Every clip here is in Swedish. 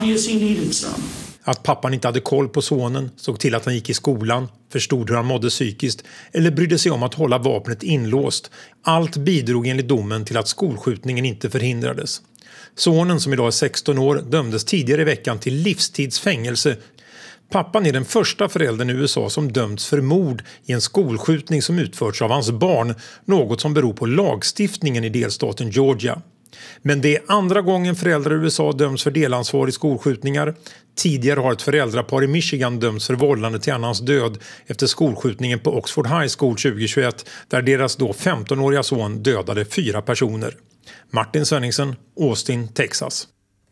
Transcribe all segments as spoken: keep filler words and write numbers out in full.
Yes, he needed some. Att pappan inte hade koll på sonen, såg till att han gick i skolan, förstod hur han mådde psykiskt eller brydde sig om att hålla vapnet inlåst. Allt bidrog enligt domen till att skolskjutningen inte förhindrades. Sonen, som idag är sexton år, dömdes tidigare i veckan till livstidsfängelse. Pappan är den första föräldern i U S A som dömts för mord i en skolskjutning som utförts av hans barn, något som beror på lagstiftningen i delstaten Georgia. Men det är andra gången föräldrar i U S A döms för delansvar i skolskjutningar. Tidigare har ett föräldrapar i Michigan dömts för vållande till annans död efter skolskjutningen på Oxford High School tjugohundratjugoett, där deras då femtonåriga son dödade fyra personer. Martin Svenningsen, Austin, Texas.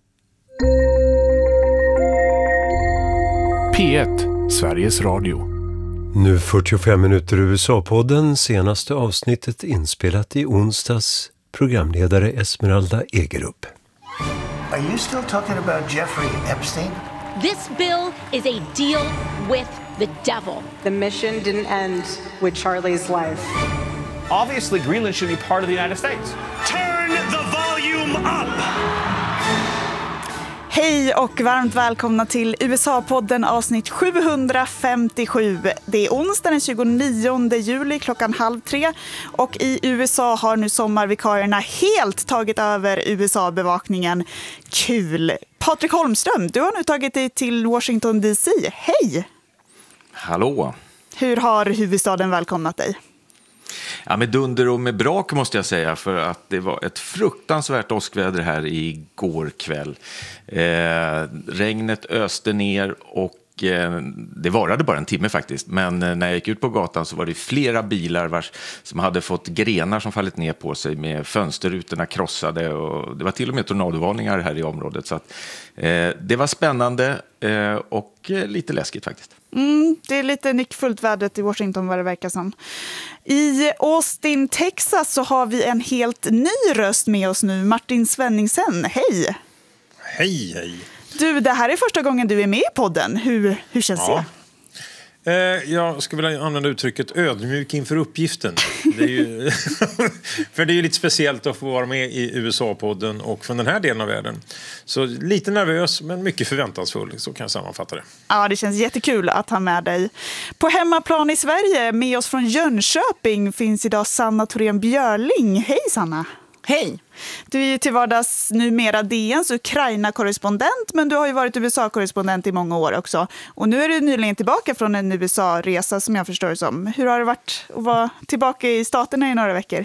P ett, Sveriges Radio. Nu fyrtiofem minuter U S A-podden, senaste avsnittet inspelat i onsdags. Programledare Esmeralda Egerup. Are you still talking about Jeffrey Epstein? This bill is a deal with the devil. The mission didn't end with Charlie's life. Obviously, Greenland should be part of the United States. Turn the volume up! Hej och varmt välkomna till U S A-podden avsnitt sjuhundrafemtiosju. Det är onsdag den tjugonionde juli klockan halv tre och i U S A har nu sommarvikarierna helt tagit över U S A-bevakningen. Kul! Patrik Holmström, du har nu tagit dig till Washington D C. Hej! Hallå! Hur har huvudstaden välkomnat dig? Ja, med dunder och med brak måste jag säga, för att det var ett fruktansvärt åskväder här igår kväll. Eh, regnet öste ner och eh, det varade bara en timme faktiskt. Men eh, när jag gick ut på gatan så var det flera bilar vars, som hade fått grenar som fallit ner på sig med fönsterrutorna krossade. Och det var till och med tornadovarningar här i området. Så att, eh, det var spännande eh, och eh, lite läskigt faktiskt. Mm, det är lite nyckfullt vädret i Washington vad det verkar som. I Austin, Texas så har vi en helt ny röst med oss nu, Martin Svenningsen. Hej! Hej, hej! Du, det här är första gången du är med i podden. Hur, hur känns ja. det? Eh, jag skulle vilja använda uttrycket ödmjuk inför uppgiften. Det är ju för det är ju lite speciellt att få vara med i U S A-podden och från den här delen av världen. Så lite nervös men mycket förväntansfull, så kan jag sammanfatta det. Ja, det känns jättekul att ha med dig. På hemmaplan i Sverige, med oss från Jönköping, finns idag Sanna Thorén Björling. Hej Sanna! Hej! Du är ju till vardags numera D N:s Ukraina-korrespondent, men du har ju varit U S A-korrespondent i många år också. Och nu är du nyligen tillbaka från en U S A-resa som jag förstår som. Hur har det varit att vara tillbaka i staterna i några veckor?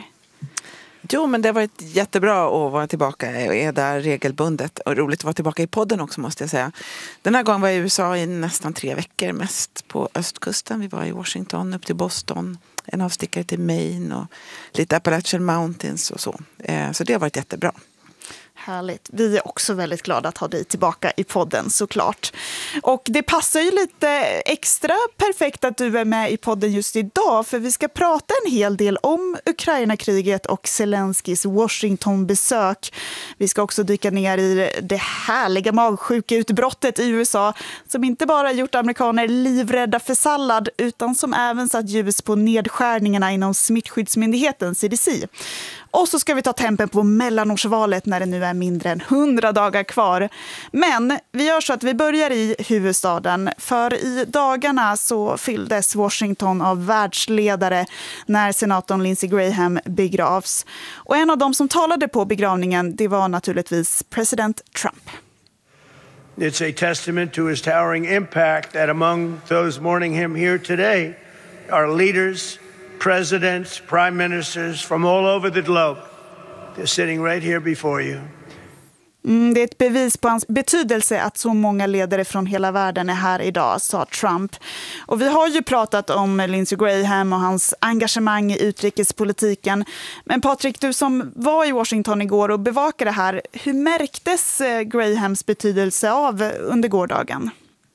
Jo, men det har varit jättebra att vara tillbaka. Jag är där regelbundet. Och roligt att vara tillbaka i podden också, måste jag säga. Den här gången var jag i U S A i nästan tre veckor, mest på östkusten. Vi var i Washington, upp till Boston, en avstickare till Maine och lite Appalachian Mountains och så. Så det har varit jättebra. Härligt. Vi är också väldigt glada att ha dig tillbaka i podden, såklart. Och det passar ju lite extra perfekt att du är med i podden just idag, för vi ska prata en hel del om Ukraina-kriget och Zelenskis Washington-besök. Vi ska också dyka ner i det härliga magsjukeutbrottet i U S A som inte bara gjort amerikaner livrädda för sallad utan som även satt ljus på nedskärningarna inom smittskyddsmyndigheten C D C. Och så ska vi ta tempen på mellanårsvalet när det nu är mindre än hundra dagar kvar. Men vi gör så att vi börjar i huvudstaden. För i dagarna så fylldes Washington av världsledare när senatorn Lindsey Graham begravs. Och en av dem som talade på begravningen, det var naturligtvis president Trump. It's a testament to his towering impact that among those mourning him here today are leaders, presidents, prime ministers from all over the globe. They're sitting right here before you. Mm, det är ett bevis på hans betydelse att så många ledare från hela världen är här idag, sa Trump. Och vi har ju pratat om Lindsey Graham och hans engagemang i utrikespolitiken. Men Patrik, du som var i Washington igår och bevakade det här, hur märktes Grahams betydelse av under gårdagen?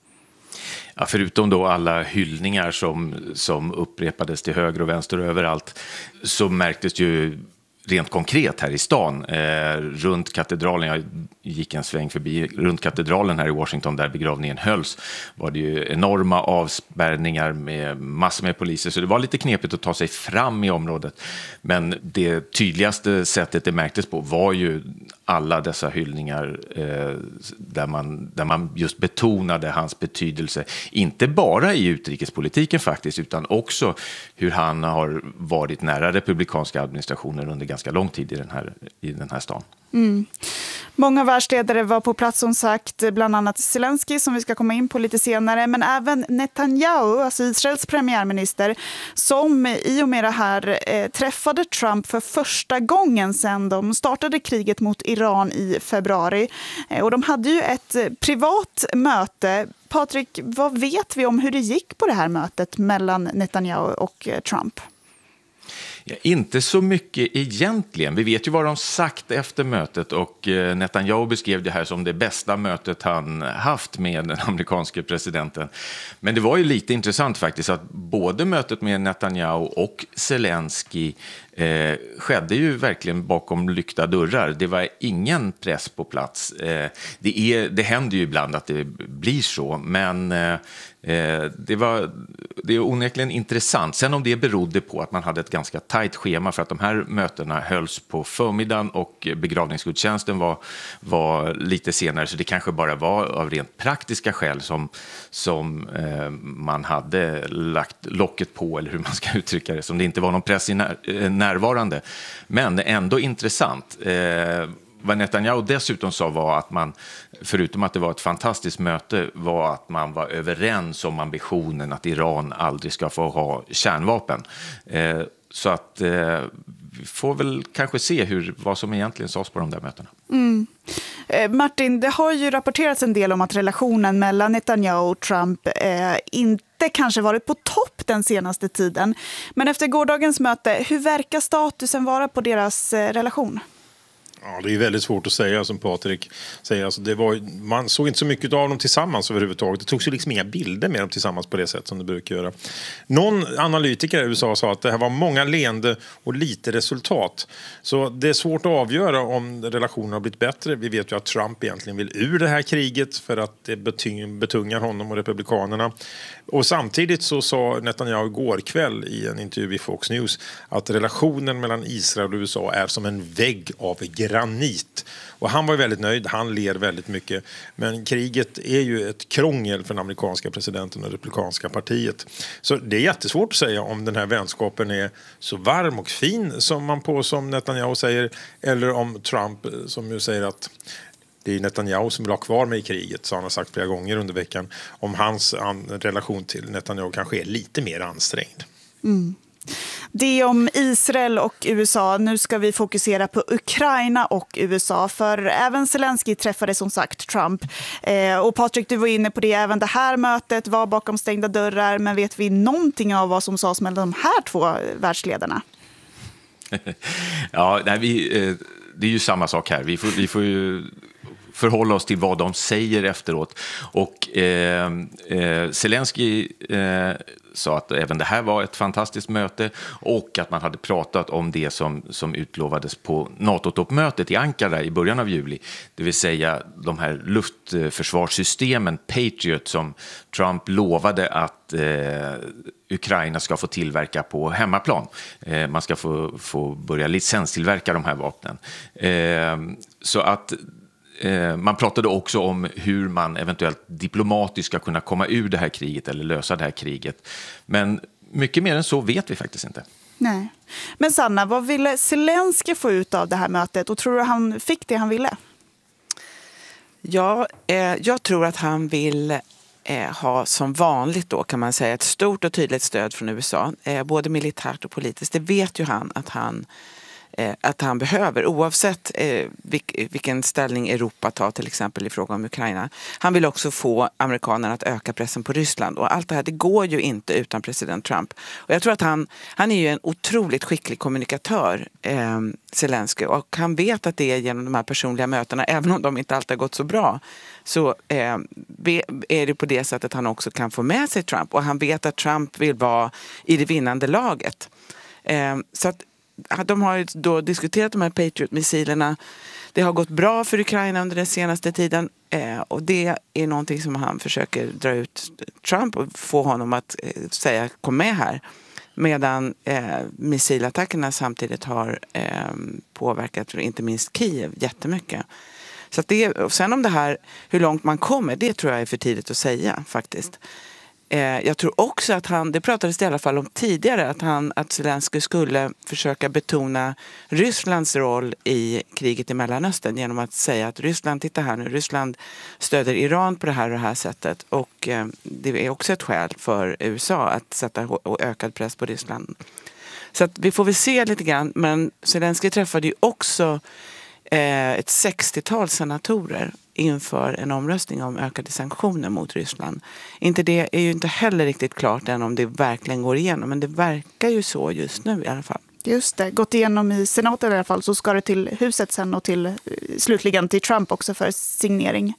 Ja, förutom då alla hyllningar som, som upprepades till höger och vänster och överallt, så märktes ju rent konkret här i stan, eh, runt katedralen. Jag gick en sväng förbi runt katedralen här i Washington där begravningen hölls. Var det ju enorma avspärrningar med massor med poliser, så det var lite knepigt att ta sig fram i området. Men det tydligaste sättet det märktes på var ju alla dessa hyllningar eh, där, man, där man just betonade hans betydelse, inte bara i utrikespolitiken faktiskt, utan också hur han har varit nära republikanska administrationer under ganska lång tid i den här, i den här stan. Mm. Många världsledare var på plats som sagt, bland annat Zelensky som vi ska komma in på lite senare, men även Netanyahu, alltså Israels premiärminister, som i och med det här eh, träffade Trump för första gången sedan de startade kriget mot Iran i februari. Eh, och de hade ju ett eh, privat möte. Patrik, vad vet vi om hur det gick på det här mötet mellan Netanyahu och eh, Trump? Ja, inte så mycket egentligen. Vi vet ju vad de sagt efter mötet, och Netanyahu beskrev det här som det bästa mötet han haft med den amerikanske presidenten. Men det var ju lite intressant faktiskt att både mötet med Netanyahu och Zelensky eh, skedde ju verkligen bakom lyckta dörrar. Det var ingen press på plats. Eh, det, är, det händer ju ibland att det blir så, men eh, det var det är onekligen intressant. Sen om det berodde på att man hade ett ganska tajt schema för att de här mötena hölls på förmiddagen och begravningsgudstjänsten var, var lite senare, så det kanske bara var av rent praktiska skäl som, som eh, man hade lagt locket på, eller hur man ska uttrycka det, som det inte var någon press i när, närvarande. Men ändå intressant. Eh, Vad Netanyahu dessutom sa var att man, förutom att det var ett fantastiskt möte, var att man var överens om ambitionen att Iran aldrig ska få ha kärnvapen. Eh, så att eh, vi får väl kanske se hur, vad som egentligen sades på de där mötena. Mm. Eh, Martin, det har ju rapporterats en del om att relationen mellan Netanyahu och Trump eh, inte kanske varit på topp den senaste tiden. Men efter gårdagens möte, hur verkar statusen vara på deras eh, relation? Ja, det är väldigt svårt att säga, som Patrik säger. Alltså, det var, man såg inte så mycket av dem tillsammans överhuvudtaget. Det togs ju liksom inga bilder med dem tillsammans på det sätt som det brukar göra. Någon analytiker i U S A sa att det här var många leende och lite resultat. Så det är svårt att avgöra om relationen har blivit bättre. Vi vet ju att Trump egentligen vill ur det här kriget för att det betungar honom och republikanerna. Och samtidigt så sa Netanyahu igår kväll i en intervju i Fox News att relationen mellan Israel och U S A är som en vägg av granit. Och han var ju väldigt nöjd, han ler väldigt mycket. Men kriget är ju ett krångel för den amerikanska presidenten och det republikanska partiet. Så det är jättesvårt att säga om den här vänskapen är så varm och fin som man på som Netanyahu säger, eller om Trump som ju säger att det är Netanyahu som vill ha kvar mig i kriget, så han har sagt flera gånger under veckan, om hans relation till Netanyahu kanske är lite mer ansträngd. Mm. Det om Israel och U S A. Nu ska vi fokusera på Ukraina och U S A, för även Zelensky träffade som sagt Trump. Eh, och Patrik, du var inne på det, även det här mötet var bakom stängda dörrar, men vet vi någonting av vad som sades mellan de här två världsledarna? Ja, nej, vi, eh, det är ju samma sak här. Vi får, vi får ju förhålla oss till vad de säger efteråt. Och eh, eh, Zelensky eh, sa att även det här var ett fantastiskt möte och att man hade pratat om det som, som utlovades på NATO-toppmötet i Ankara i början av juli. Det vill säga de här luftförsvarssystemen Patriot som Trump lovade att eh, Ukraina ska få tillverka på hemmaplan. Eh, man ska få, få börja licenstillverka de här vapnen. Eh, så att man pratade också om hur man eventuellt diplomatiskt ska kunna komma ur det här kriget eller lösa det här kriget. Men mycket mer än så vet vi faktiskt inte. Nej. Men Sanna, vad ville Zelensky få ut av det här mötet, och tror du han fick det han ville? Ja, eh, jag tror att han vill eh, ha som vanligt då, kan man säga, ett stort och tydligt stöd från U S A. Eh, både militärt och politiskt. Det vet ju han att han att han behöver, oavsett eh, vilk, vilken ställning Europa tar till exempel i fråga om Ukraina. Han vill också få amerikanerna att öka pressen på Ryssland, och allt det här, det går ju inte utan president Trump. Och jag tror att han, han är ju en otroligt skicklig kommunikatör, eh, Zelensky, och han vet att det är genom de här personliga mötena, även om de inte alltid har gått så bra, så eh, är det på det sättet han också kan få med sig Trump, och han vet att Trump vill vara i det vinnande laget. Eh, så att de har ju då diskuterat de här Patriot-missilerna. Det har gått bra för Ukraina under den senaste tiden eh, och det är någonting som han försöker dra ut Trump och få honom att eh, säga kom med här. Medan eh, missilattackerna samtidigt har eh, påverkat inte minst Kiev jättemycket. Så att det, och sen om det här, hur långt man kommer, det tror jag är för tidigt att säga faktiskt. Eh, jag tror också att han, det pratades det i alla fall om tidigare, att, han, att Zelensky skulle försöka betona Rysslands roll i kriget i Mellanöstern genom att säga att Ryssland, titta här nu, Ryssland stöder Iran på det här och det här sättet. Och eh, det är också ett skäl för U S A att sätta och ökad press på Ryssland. Så att vi får väl se lite grann, men Zelensky träffade ju också eh, ett sextiotal senatorer inför en omröstning om ökade sanktioner mot Ryssland. Inte det är ju inte heller riktigt klart än om det verkligen går igenom, men det verkar ju så just nu i alla fall. Just det, gått igenom i senaten i alla fall, så ska det till huset sen och till slutligen till Trump också för signering.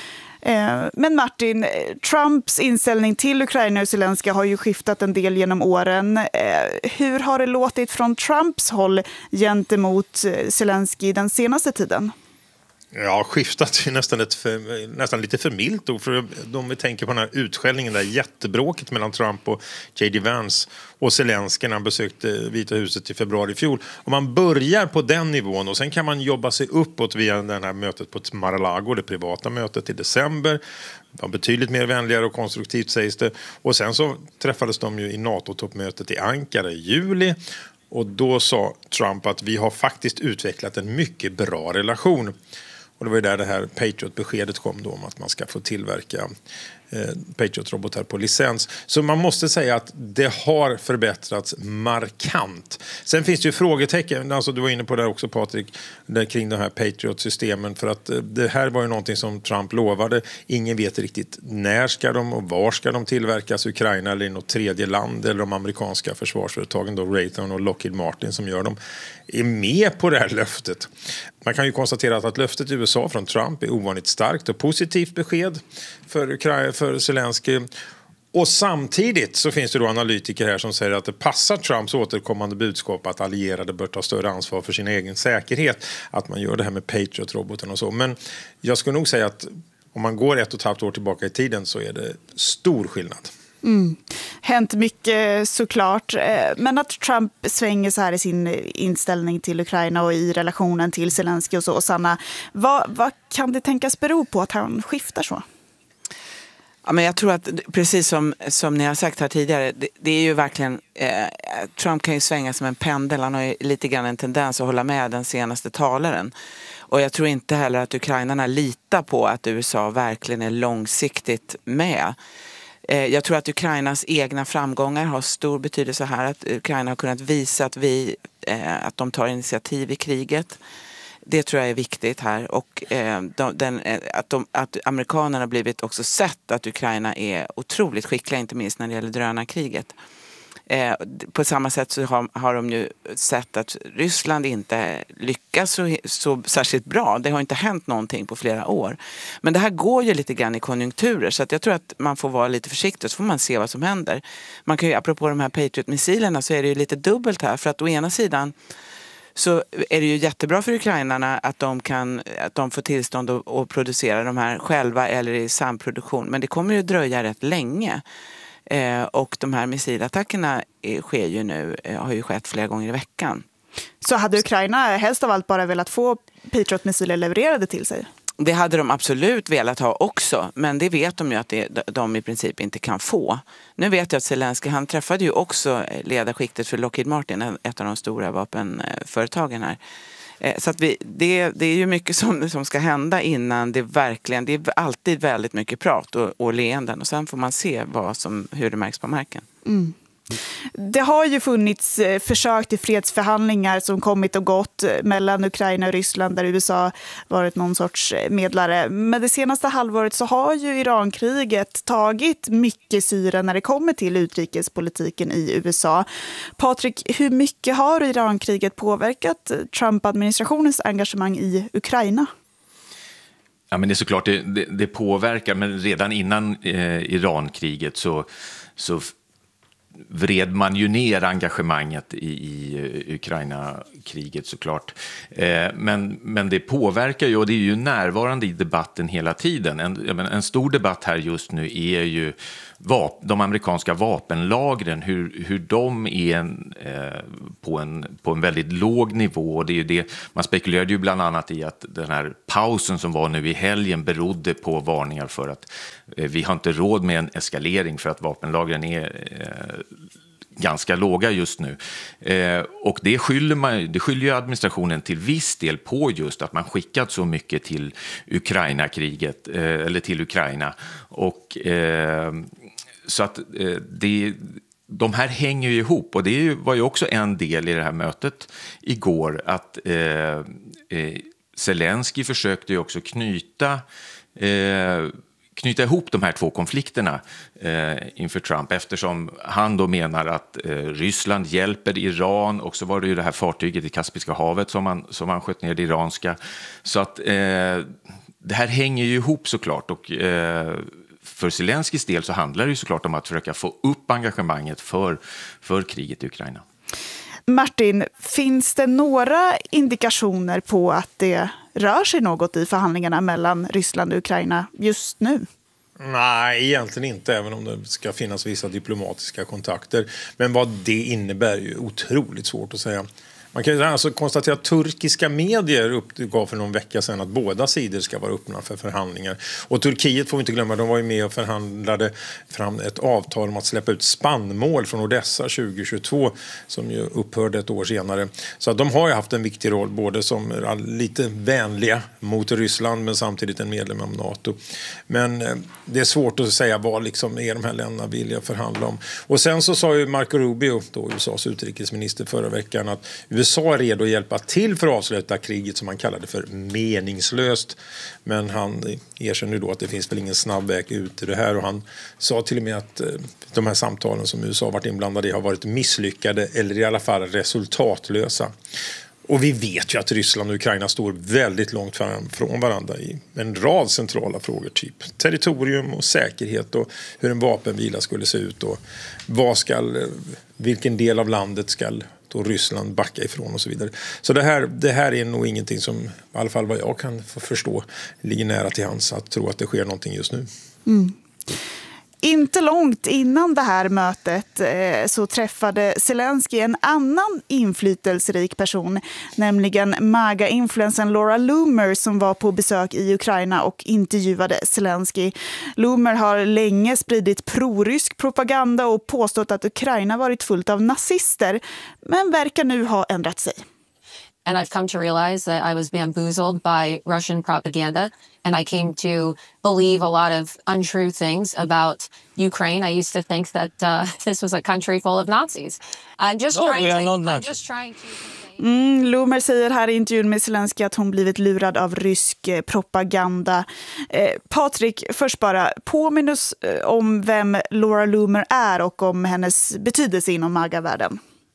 Men Martin, Trumps inställning till Ukraina och Zelensky har ju skiftat en del genom åren. Hur har det låtit från Trumps håll gentemot Zelensky den senaste tiden? Ja, skiftat är nästan, ett för, nästan lite för milt då, för de vi tänker på den här utskällningen, där jättebråket mellan Trump och J D Vance och Zelensky när han besökte Vita huset i februari i fjol. Om man börjar på den nivån och sen kan man jobba sig uppåt via det här mötet på Mar-a-Lago, det privata mötet i december. Det var betydligt mer vänligare och konstruktivt sägs det. Och sen så träffades de ju i NATO-toppmötet i Ankara i juli. Och då sa Trump att vi har faktiskt utvecklat en mycket bra relation. Och det var ju där det här Patriot-beskedet kom då om att man ska få tillverka eh, Patriot-robotar på licens. Så man måste säga att det har förbättrats markant. Sen finns det ju frågetecken, alltså du var inne på det också Patrik, där kring de här Patriot-systemen. För att eh, det här var ju någonting som Trump lovade. Ingen vet riktigt när ska de och var ska de tillverkas, Ukraina eller i något tredje land, eller de amerikanska försvarsföretagen då Raytheon och Lockheed Martin som gör dem, är med på det här löftet. Man kan ju konstatera att, att löftet i U S A från Trump är ovanligt starkt och positivt besked för Ukraina, för Zelensky. Och samtidigt så finns det då analytiker här som säger att det passar Trumps återkommande budskap att allierade bör ta större ansvar för sin egen säkerhet. Att man gör det här med Patriot-roboten och så. Men jag skulle nog säga att om man går ett och ett halvt år tillbaka i tiden så är det stor skillnad. Mm. Hänt mycket såklart, men att Trump svänger så här i sin inställning till Ukraina och i relationen till Zelensky och så, och Sanna, vad, vad kan det tänkas bero på att han skiftar så? Ja, men jag tror att precis som, som ni har sagt här tidigare, det, det är ju verkligen, eh, Trump kan ju svänga som en pendel, han har ju lite grann en tendens att hålla med den senaste talaren. Och jag tror inte heller att ukrainarna litar på att U S A verkligen är långsiktigt med. Jag tror att Ukrainas egna framgångar har stor betydelse här. Att Ukraina har kunnat visa att, vi, eh, att de tar initiativ i kriget. Det tror jag är viktigt här. Och eh, de, den, att, de, att amerikanerna har blivit också sett att Ukraina är otroligt skickliga, inte minst när det gäller drönarkriget. Eh, på samma sätt så har, har de ju sett att Ryssland inte lyckas så, så särskilt bra. Det har inte hänt någonting på flera år. Men det här går ju lite grann i konjunkturer, så att jag tror att man får vara lite försiktig, så får man se vad som händer. Man kan ju, apropå de här Patriot-missilerna, så är det ju lite dubbelt här. För att å ena sidan så är det ju jättebra för ukrainarna att de, kan, att de får tillstånd att, att producera de här själva eller i samproduktion. Men det kommer ju dröja rätt länge. Eh, och de här missilattackerna eh, sker ju nu, eh, har ju skett flera gånger i veckan. Så hade Ukraina helst av allt bara velat få Patriot-missiler levererade till sig? Det hade de absolut velat ha också, men det vet de ju att det, de i princip inte kan få. Nu vet jag att Zelensky, han träffade ju också ledarskiktet för Lockheed Martin, ett av de stora vapenföretagen här. Så att vi, det, det är ju mycket som, som ska hända innan det verkligen, det är alltid väldigt mycket prat och, och leenden, och sen får man se vad som, hur det märks på marken. Mm. Det har ju funnits försök till fredsförhandlingar som kommit och gått mellan Ukraina och Ryssland, där U S A varit någon sorts medlare. Men det senaste halvåret så har ju Irankriget tagit mycket syre när det kommer till utrikespolitiken i U S A. Patrik, hur mycket har Irankriget påverkat Trump-administrationens engagemang i Ukraina? Ja, men det är såklart det, det, det påverkar, men redan innan eh, Irankriget så, så vred man ju ner engagemanget i, i Ukraina-kriget såklart. Eh, men, men det påverkar ju, och det är ju närvarande i debatten hela tiden. En, en stor debatt här just nu är ju vap- de amerikanska vapenlagren, hur, hur de är en, eh, på, en, på en väldigt låg nivå. Och det är ju det, man spekulerade ju bland annat i att den här pausen som var nu i helgen berodde på varningar för att eh, vi har inte råd med en eskalering för att vapenlagren är eh, ganska låga just nu. Eh, och det skyller, man, det skyller ju administrationen till viss del på just att man skickat så mycket till Ukraina-kriget, eh, eller till Ukraina. Och eh, så att eh, det, de här hänger ju ihop, och det var ju också en del i det här mötet igår att eh, eh, Zelensky försökte ju också knyta eh, knyta ihop de här två konflikterna eh, inför Trump, eftersom han då menar att eh, Ryssland hjälper Iran, och så var det ju det här fartyget i Kaspiska havet som man, som man sköt ner det iranska. Så att eh, det här hänger ju ihop såklart, och eh, för Zelenskys del så handlar det ju såklart om att försöka få upp engagemanget för, för kriget i Ukraina. Martin, finns det några indikationer på att det rör sig något i förhandlingarna mellan Ryssland och Ukraina just nu? Nej, egentligen inte, även om det ska finnas vissa diplomatiska kontakter. Men vad det innebär är ju otroligt svårt att säga. Man kan alltså konstatera att turkiska medier uppgav för någon vecka sedan att båda sidor ska vara öppna för förhandlingar. Och Turkiet får vi inte glömma, de var ju med och förhandlade fram ett avtal om att släppa ut spannmål från Odessa tjugo tjugotvå som ju upphörde ett år senare. Så att de har ju haft en viktig roll, både som lite vänliga mot Ryssland men samtidigt en medlem av NATO. Men eh, det är svårt att säga vad liksom är de här länderna villiga förhandla om. Och sen så sa ju Marco Rubio, då U S A:s utrikesminister, förra veckan att U S A är redo att hjälpa till för att avsluta kriget som han kallade för meningslöst. Men han erkänner då att det finns väl ingen snabb väg ut ur det här. Och han sa till och med att de här samtalen som U S A varit inblandade i har varit misslyckade eller i alla fall resultatlösa. Och vi vet ju att Ryssland och Ukraina står väldigt långt från varandra i en rad centrala frågor, typ territorium och säkerhet och hur en vapenvila skulle se ut och vad ska, vilken del av landet ska då Ryssland backa ifrån och så vidare. Så det här, det här är nog ingenting som, i alla fall vad jag kan förstå, ligger nära till hands att tro att det sker någonting just nu. Mm. Inte långt innan det här mötet eh, så träffade Zelensky en annan inflytelserik person, nämligen MAGA-influencern Laura Loomer som var på besök i Ukraina och intervjuade Zelensky. Loomer har länge spridit prorysk propaganda och påstått att Ukraina varit fullt av nazister, men verkar nu ha ändrat sig. And I've come to realize that I was bamboozled by Russian propaganda, and I came to believe a lot of untrue things about Ukraine. I used to think that uh, this was a country full of Nazis. I'm just no, trying we are to, not I'm just trying to... Mm, Loomer säger här i intervjun med Zelensky att hon blivit lurad av rysk eh, propaganda. Eh, Patrik, först bara påminn oss eh, om vem Laura Loomer är och om hennes betydelse inom MAGA-världen.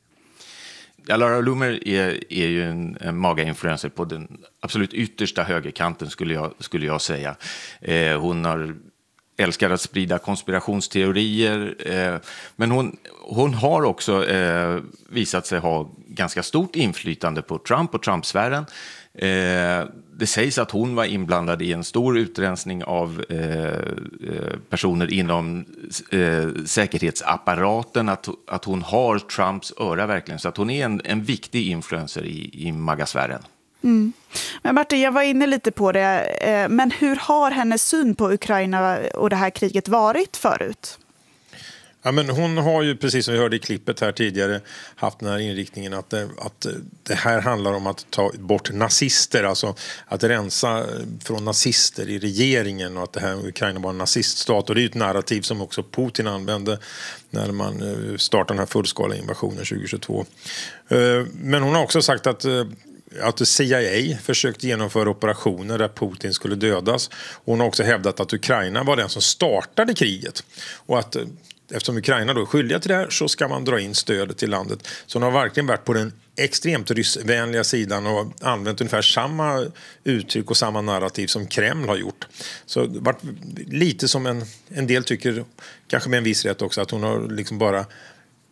Ja, Laura Loomer är, är ju en, en MAGA-influencer på den absolut yttersta högerkanten skulle jag, skulle jag säga. Eh, hon har älskar att sprida konspirationsteorier, eh, men hon, hon har också eh, visat sig ha ganska stort inflytande på Trump och Trump-sfären. Eh, det sägs att hon var inblandad i en stor utrensning av eh, personer inom eh, säkerhetsapparaten, att, att hon har Trumps öra verkligen, så att hon är en, en viktig influencer i, i MAGA-sfären. Mm. Men Martin, jag var inne lite på det, eh, men hur har hennes syn på Ukraina och det här kriget varit förut? Ja, men hon har ju, precis som vi hörde i klippet här tidigare, haft den här inriktningen att det, att det här handlar om att ta bort nazister, alltså att rensa från nazister i regeringen, och att det här Ukraina var en naziststat. Och det är ju ett narrativ som också Putin använde när man startade den här fullskala invasionen tjugo tjugotvå. Men hon har också sagt att att C I A försökt genomföra operationer där Putin skulle dödas. Hon har också hävdat att Ukraina var den som startade kriget, och att eftersom Ukraina då är skyldiga till det här så ska man dra in stödet till landet. Så hon har verkligen varit på den extremt ryssvänliga sidan och använt ungefär samma uttryck och samma narrativ som Kreml har gjort. Så det var lite som en, en del tycker, kanske med en viss rätt också, att hon har liksom bara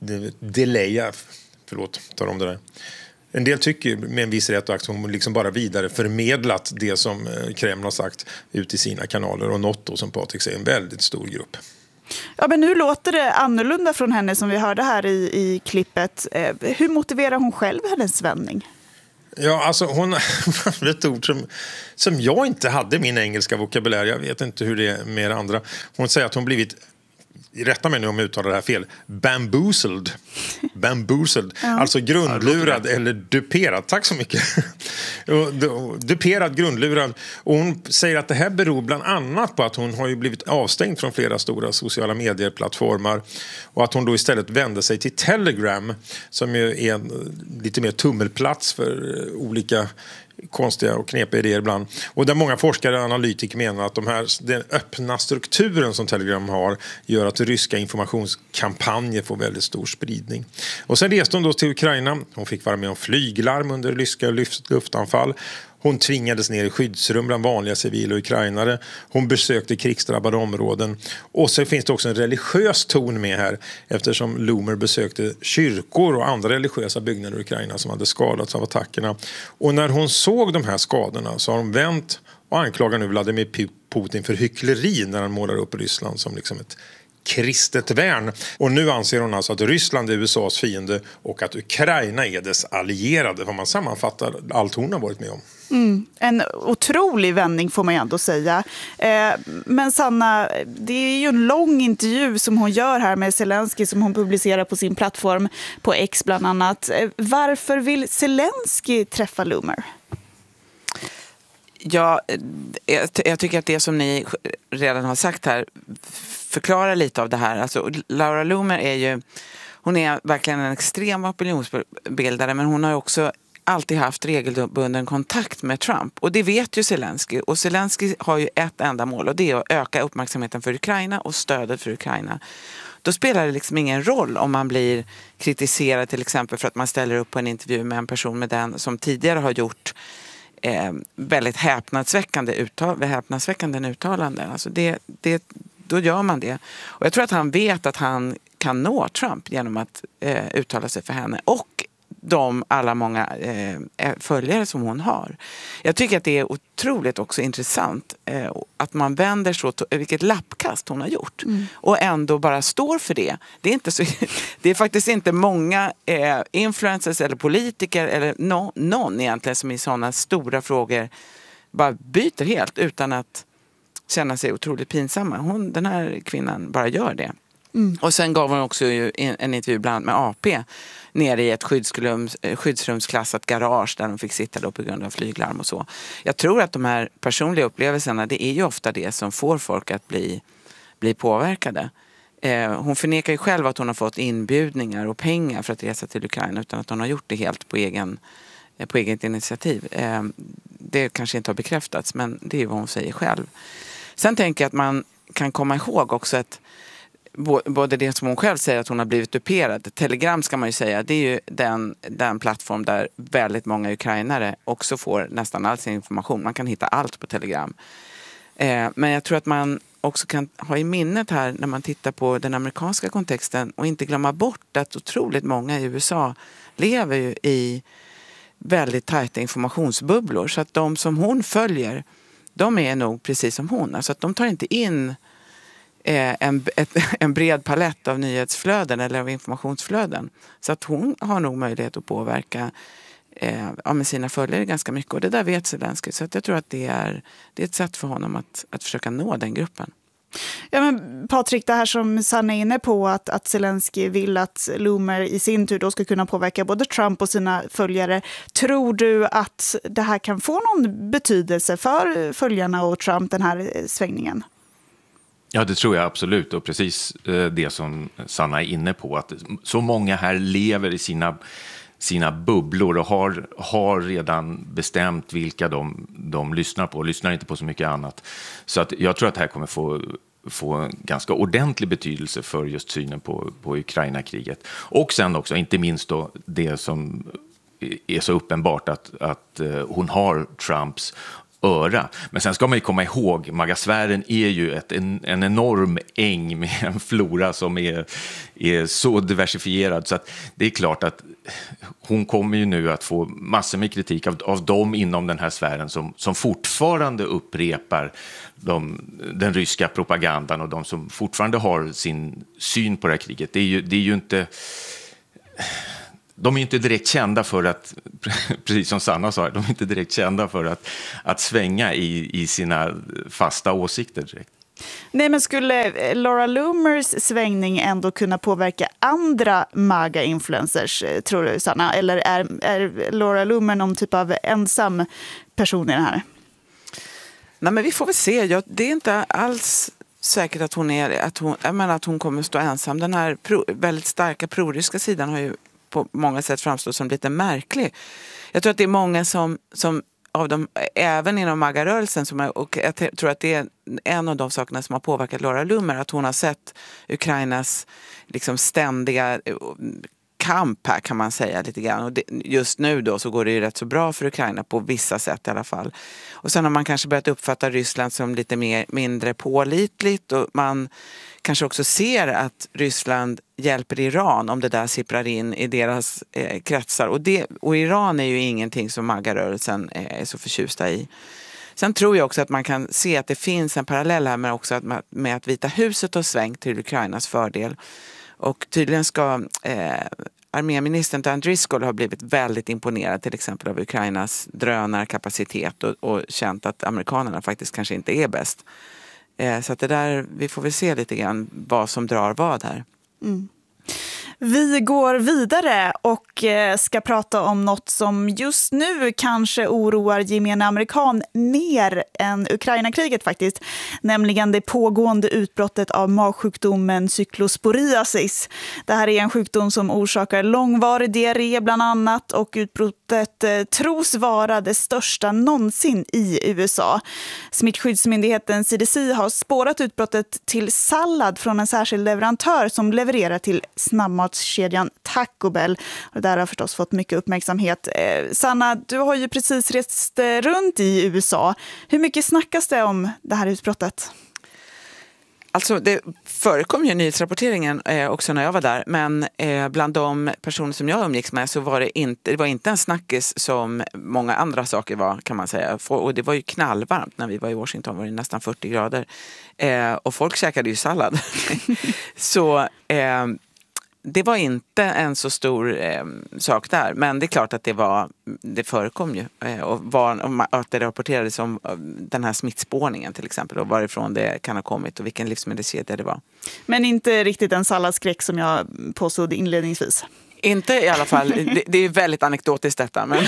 delaya, förlåt, tar om det där. En del tycker med en viss rätt att hon liksom bara vidare förmedlat det som Kreml har sagt ut i sina kanaler och nått då, som Patrik säger, en väldigt stor grupp. Ja, men nu låter det annorlunda från henne som vi hörde här i, i klippet. Eh, hur motiverar hon själv hennes vändning? Ja, alltså hon har ett ord som, som jag inte hade i min engelska vokabulär. Jag vet inte hur det är med andra. Hon säger att hon blivit, rätta mig nu om jag uttalar det här fel, bamboozled. Bamboozled. Ja. Alltså grundlurad eller duperad. Tack så mycket. Duperad, grundlurad. Och hon säger att det här beror bland annat på att hon har ju blivit avstängd från flera stora sociala medieplattformar. Och att hon då istället vände sig till Telegram, som ju är en lite mer tummelplats för olika konstiga och knepiga idéer ibland. Och där många forskare och analytiker menar att de här, den öppna strukturen som Telegram har gör att ryska informationskampanjer får väldigt stor spridning. Och sen reste hon då till Ukraina. Hon fick vara med om flyglarm under ryska luftanfall. Hon tvingades ner i skyddsrum bland vanliga civila ukrainare. Hon besökte krigsdrabbade områden. Och så finns det också en religiös ton med här, eftersom Loomer besökte kyrkor och andra religiösa byggnader i Ukraina som hade skadats av attackerna. Och när hon såg de här skadorna så har hon vänt och anklagar nu Vladimir Putin för hyckleri när han målar upp Ryssland som liksom ett kristet värn. Och nu anser hon alltså att Ryssland är U S A:s fiende och att Ukraina är dess allierade, vad man sammanfattar allt hon har varit med om. Mm, en otrolig vändning får man ju ändå säga. Eh, men Sanna, det är ju en lång intervju som hon gör här med Zelensky som hon publicerar på sin plattform på X bland annat. Eh, varför vill Zelensky träffa Loomer? Ja, jag, jag tycker att det som ni redan har sagt här förklarar lite av det här. Alltså, Laura Loomer är ju, hon är verkligen en extrem opinionsbildare, men hon har också alltid haft regelbunden kontakt med Trump. Och det vet ju Zelensky. Och Zelensky har ju ett enda mål, och det är att öka uppmärksamheten för Ukraina och stödet för Ukraina. Då spelar det liksom ingen roll om man blir kritiserad till exempel för att man ställer upp på en intervju med en person med den som tidigare har gjort eh, väldigt häpnadsväckande, uttal- häpnadsväckande uttalanden. Alltså det, det, då gör man det. Och jag tror att han vet att han kan nå Trump genom att eh, uttala sig för henne. Och de alla många eh, följare som hon har. Jag tycker att det är otroligt också intressant eh, att man vänder så, to- vilket lappkast hon har gjort. Mm. Och ändå bara står för det. Det är, inte så, det är faktiskt inte många eh, influencers eller politiker eller no, någon egentligen som i sådana stora frågor bara byter helt utan att känna sig otroligt pinsamma. Hon, den här kvinnan bara gör det. Mm. Och sen gav hon också ju en, en intervju bland annat med A P nere i ett skyddsrums, skyddsrumsklassat garage där de fick sitta då på grund av flyglarm och så. Jag tror att de här personliga upplevelserna, det är ju ofta det som får folk att bli, bli påverkade. Eh, hon förnekar ju själv att hon har fått inbjudningar och pengar för att resa till Ukraina, utan att hon har gjort det helt på egen, på eget initiativ. Eh, det kanske inte har bekräftats, men det är vad hon säger själv. Sen tänker jag att man kan komma ihåg också att både det som hon själv säger att hon har blivit duperad. Telegram ska man ju säga, det är ju den, den plattform där väldigt många ukrainare också får nästan all sin information. Man kan hitta allt på Telegram. Eh, men jag tror att man också kan ha i minnet här när man tittar på den amerikanska kontexten och inte glömma bort att otroligt många i U S A lever ju i väldigt tajta informationsbubblor. Så att de som hon följer, de är nog precis som hon. Alltså att de tar inte in En, ett, en bred palett av nyhetsflöden eller av informationsflöden. Så att hon har nog möjlighet att påverka eh, ja, med sina följare ganska mycket. Och det där vet Zelensky. Så att jag tror att det är, det är ett sätt för honom att, att försöka nå den gruppen. Ja, men Patrik, det här som Sanna är inne på, att, att Zelensky vill att Loomer i sin tur då ska kunna påverka både Trump och sina följare. Tror du att det här kan få någon betydelse för följarna och Trump, den här svängningen? Ja, det tror jag absolut, och precis det som Sanna är inne på, att så många här lever i sina, sina bubblor och har, har redan bestämt vilka de, de lyssnar på och lyssnar inte på så mycket annat. Så att jag tror att det här kommer få, få en ganska ordentlig betydelse för just synen på, på Ukraina-kriget. Och sen också, inte minst då, det som är så uppenbart att, att hon har Trumps öra. Men sen ska man ju komma ihåg, magasfären är ju ett, en, en enorm äng med en flora som är, är så diversifierad, så att det är klart att hon kommer ju nu att få massor med kritik av, av dem inom den här sfären som, som fortfarande upprepar de, den ryska propagandan, och de som fortfarande har sin syn på det här kriget. Det är ju, det är ju inte... De är inte direkt kända för att, precis som Sanna sa, de är inte direkt kända för att, att svänga i, i sina fasta åsikter direkt. Nej, men skulle Laura Loomers svängning ändå kunna påverka andra MAGA-influencers, tror du, Sanna? Eller är, är Laura Loomer någon typ av ensam person i det här? Nej, men vi får väl se. Ja, det är inte alls säkert att hon, är, att hon, jag menar att hon kommer stå ensam. Den här pro, väldigt starka proryska sidan har ju på många sätt framstått som lite märklig. Jag tror att det är många som, som av dem, även inom MAGA-rörelsen, som är, och jag tror att det är en av de sakerna som har påverkat Laura Loomer, att hon har sett Ukrainas liksom ständiga kamp här, kan man säga lite grann. Och det, just nu då så går det ju rätt så bra för Ukraina på vissa sätt i alla fall. Och sen har man kanske börjat uppfatta Ryssland som lite mer, mindre pålitligt, och man kanske också ser att Ryssland hjälper Iran om det där sipprar in i deras eh, kretsar. Och, det, och Iran är ju ingenting som MAGA-rörelsen eh, är så förtjusta i. Sen tror jag också att man kan se att det finns en parallell här med, också att, med att Vita huset har svängt till Ukrainas fördel. Och tydligen ska eh, arméministern Dan Driscoll ha blivit väldigt imponerad till exempel av Ukrainas drönarkapacitet, och, och känt att amerikanerna faktiskt kanske inte är bäst. Eh, så att det där, vi får väl se lite grann vad som drar vad här. Mm. Vi går vidare och ska prata om något som just nu kanske oroar gemene amerikan mer än Ukraina-kriget faktiskt, nämligen det pågående utbrottet av magsjukdomen cyklosporiasis. Det här är en sjukdom som orsakar långvarig diarré bland annat, och utbrottet tros vara det största någonsin i U S A. Smittskyddsmyndigheten C D C har spårat utbrottet till sallad från en särskild leverantör som levererar till snabbmatskedjan Taco Bell. Och det där har förstås fått mycket uppmärksamhet. Eh, Sanna, du har ju precis rest runt i U S A. Hur mycket snackas det om det här utbrottet? Alltså det förekom ju i nyhetsrapporteringen eh, också när jag var där, men eh, bland de personer som jag umgicks med så var det inte, det var inte en snackis som många andra saker var, kan man säga. Och det var ju knallvarmt när vi var i Washington, var det nästan fyrtio grader. Eh, och folk käkade ju sallad. så eh, det var inte en så stor eh, sak där, men det är klart att det var, det förekom ju eh, och, var, och att det rapporterades om eh, den här smittspårningen till exempel, och varifrån det kan ha kommit och vilken livsmedelskedja det var. Men inte riktigt en salladsskräck som jag påstod inledningsvis. Inte i alla fall, det, det är väldigt anekdotiskt detta, men...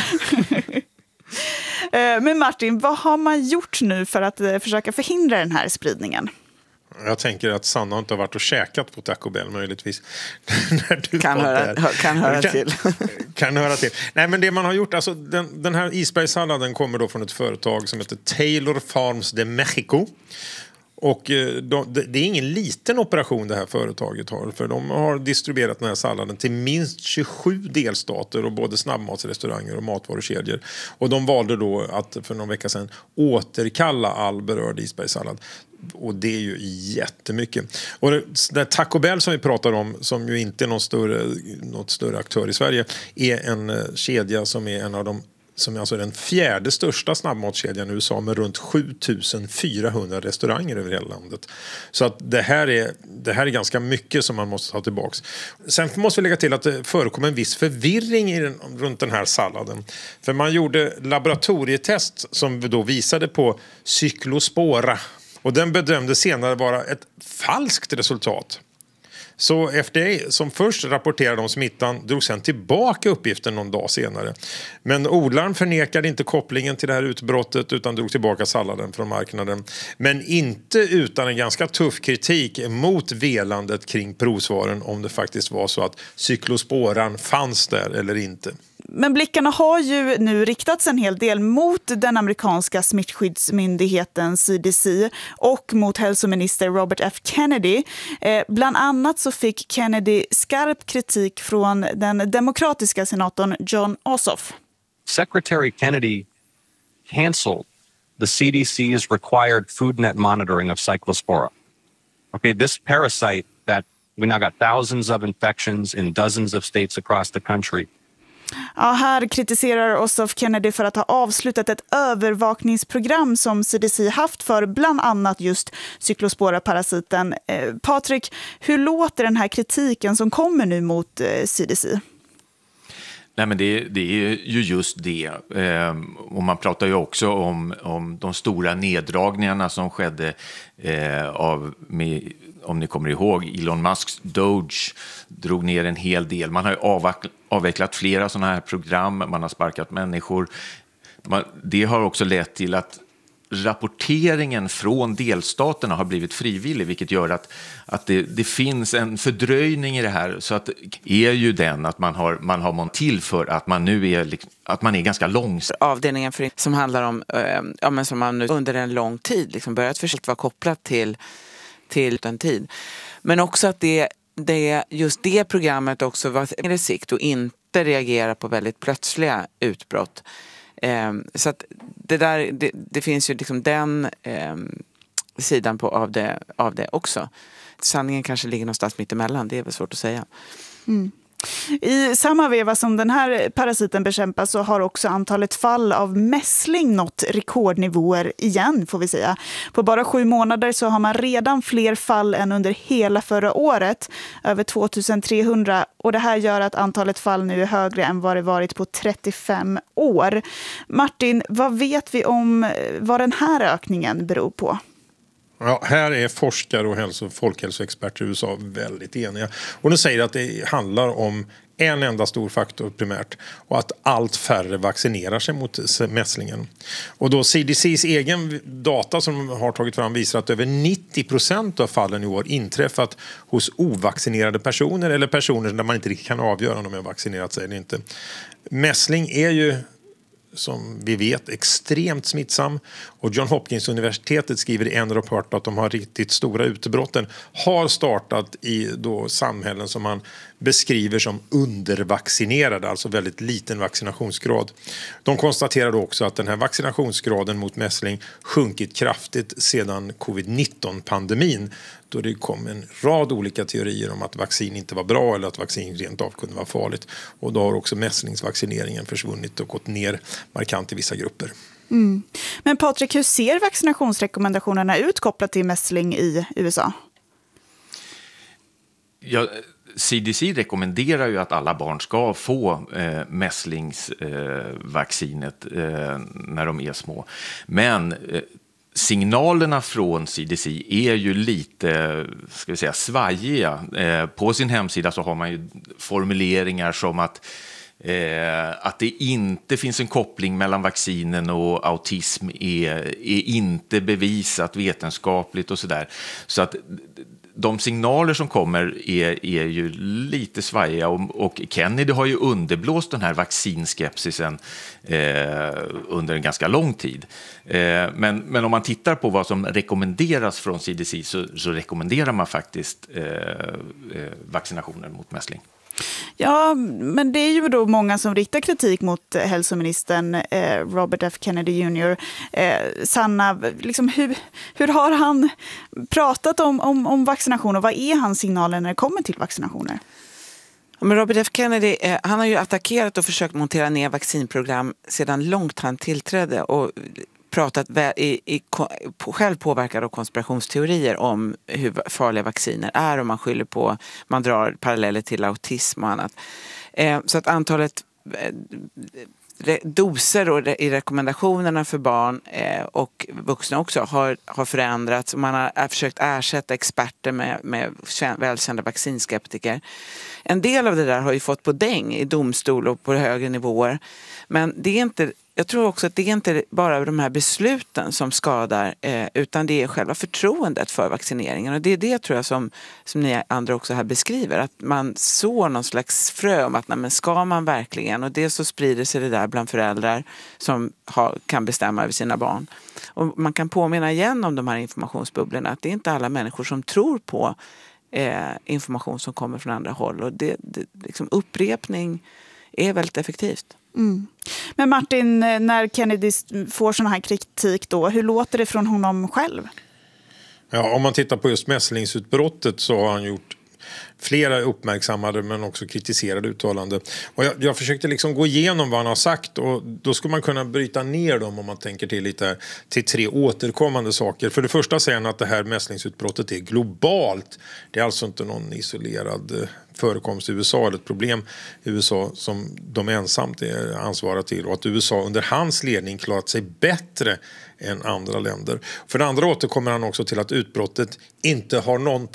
Men Martin, vad har man gjort nu för att försöka förhindra den här spridningen? Jag tänker att Sanna inte har varit och käkat på Taco Bell möjligtvis. När du kan, höra, kan höra kan, till. kan höra till. Nej, men det man har gjort, alltså den, den här isbergssalladen kommer då från ett företag som heter Taylor Farms de Mexico. Och de, det är ingen liten operation det här företaget har, för de har distribuerat den här salladen till minst tjugosju delstater och både snabbmatsrestauranger och matvarukedjor. Och de valde då att för någon vecka sedan återkalla all berörd isbergssallad. Och det är ju jättemycket. Och det där Taco Bell som vi pratar om, som ju inte är någon större, något större aktör i Sverige, är en kedja som är en av de som är alltså den fjärde största snabbmatskedjan i U S A med runt sju tusen fyrahundra restauranger över hela landet. Så att det här är, det här är ganska mycket som man måste ta tillbaks. Sen måste vi lägga till att det förekom en viss förvirring i den, runt den här salladen. För man gjorde laboratorietest som då visade på cyklospora. Och den bedömde senare vara ett falskt resultat. Så F D A, som först rapporterade om smittan, drog sedan tillbaka uppgiften någon dag senare. Men odlaren förnekade inte kopplingen till det här utbrottet utan drog tillbaka salladen från marknaden. Men inte utan en ganska tuff kritik mot velandet kring provsvaren om det faktiskt var så att cyklosporan fanns där eller inte. Men blickarna har ju nu riktats en hel del mot den amerikanska smittskyddsmyndigheten C D C och mot hälsominister Robert F. Kennedy. Eh, bland annat så fick Kennedy skarp kritik från den demokratiska senatorn John Ossoff. Secretary Kennedy canceled the C D C's required FoodNet monitoring of Cyclospora. Okay, this parasite that we now got thousands of infections in dozens of states across the country. Ja, här kritiserar Ossoff Kennedy för att ha avslutat ett övervakningsprogram som C D C haft för bland annat just Cyclospora-parasiten. Eh, Patrik, hur låter den här kritiken som kommer nu mot eh, C D C? Nej, men det, det är ju just det. Eh, och man pratar ju också om, om de stora neddragningarna som skedde eh, av, med, om ni kommer ihåg, Elon Musks Doge drog ner en hel del. Man har ju avvecklat, avvecklat flera sådana här program, man har sparkat människor. Man, det har också lett till att rapporteringen från delstaterna har blivit frivillig, vilket gör att, att det, det finns en fördröjning i det här. Så att är ju den att man har, man har man till för att man nu är, att man är ganska långsam. Avdelningen för, som handlar om, äh, ja, men som man nu under en lång tid liksom börjat försöka vara kopplat till, till den tid. Men också att det, det, just det programmet också var längre sikt och inte reagera på väldigt plötsliga utbrott. Eh, så att det där, det, det finns ju liksom den eh, sidan på, av, det, av det också. Sanningen kanske ligger någonstans mitt emellan, det är väl svårt att säga. Mm. I samma veva som den här parasiten bekämpas så har också antalet fall av mässling nått rekordnivåer igen, får vi säga. På bara sju månader så har man redan fler fall än under hela förra året, över tvåtusen-trehundra, och det här gör att antalet fall nu är högre än vad det varit på trettiofem år. Martin, vad vet vi om vad den här ökningen beror på? Ja, här är forskare och hälso- folkhälsoexperter i U S A väldigt eniga. Och de säger att det handlar om en enda stor faktor primärt och att allt färre vaccinerar sig mot mässlingen. Och då C D C's egen data som de har tagit fram visar att över nittio procent av fallen i år inträffat hos ovaccinerade personer eller personer där man inte riktigt kan avgöra om de har vaccinerat sig eller inte. Mässling är ju, som vi vet, extremt smittsam, och John Hopkins universitetet skriver i en rapport att de har riktigt stora utbrotten har startat i då samhällen som man beskriver som undervaccinerade, alltså väldigt liten vaccinationsgrad. De konstaterar också att den här vaccinationsgraden mot mässling sjunkit kraftigt sedan covid nitton-pandemin, då det kom en rad olika teorier om att vaccin inte var bra eller att vaccin rent av kunde vara farligt. Och då har också mässlingsvaccineringen försvunnit och gått ner markant i vissa grupper. Mm. Men Patrik, hur ser vaccinationsrekommendationerna ut kopplat till mässling i U S A? Ja, C D C rekommenderar ju att alla barn ska få eh, mässlingsvaccinet eh, eh, när de är små. Men eh, signalerna från C D C är ju lite, ska vi säga, svajiga. Eh, på sin hemsida så har man ju formuleringar som att Eh, att det inte finns en koppling mellan vaccinen och autism är, är inte bevisat vetenskapligt och sådär. Så att de signaler som kommer är, är ju lite svajiga, och, och Kennedy har ju underblåst den här vaccinskepsisen eh, under en ganska lång tid. Eh, men, men om man tittar på vad som rekommenderas från C D C så, så rekommenderar man faktiskt eh, eh, vaccinationer mot mässling. Ja, men det är ju då många som riktar kritik mot hälsoministern eh, Robert F. Kennedy junior Eh, Sanna, liksom hur, hur har han pratat om, om, om vaccination och vad är hans signaler när det kommer till vaccinationer? Men Robert F. Kennedy, eh, han har ju attackerat och försökt montera ner vaccinprogram sedan långt han tillträdde och pratat i, i, själv påverkad av konspirationsteorier om hur farliga vacciner är, och man skyller på, man drar paralleller till autism och annat. Eh, så att antalet eh, doser och re, i rekommendationerna för barn eh, och vuxna också har, har förändrats, och man har är försökt ersätta experter med, med välkända vaccinskeptiker. En del av det där har ju fått på däng i domstol och på högre nivåer, men det är inte, jag tror också att det är inte bara de här besluten som skadar, eh, utan det är själva förtroendet för vaccineringen. Och det är det, tror jag, som, som ni andra också här beskriver. Att man sår någon slags frö om att nej, men ska man verkligen? Och det så sprider sig det där bland föräldrar som har, kan bestämma över sina barn. Och man kan påminna igen om de här informationsbubblorna. Att det är inte alla människor som tror på eh, information som kommer från andra håll. Och det, det, liksom upprepning är väldigt effektivt. Mm. Men Martin, när Kennedy får sån här kritik då, hur låter det från honom själv? Ja, om man tittar på just mässlingsutbrottet så har han gjort flera uppmärksammade men också kritiserade uttalanden. Och jag, jag försökte liksom gå igenom vad han har sagt och då skulle man kunna bryta ner dem om man tänker till lite till tre återkommande saker. För det första säger han att det här mässlingsutbrottet är globalt. Det är alltså inte någon isolerad förekomst i U S A eller ett problem i U S A som de ensamt är ansvariga till och att U S A under hans ledning klarat sig bättre än andra länder. För det andra återkommer han också till att utbrottet inte har någonting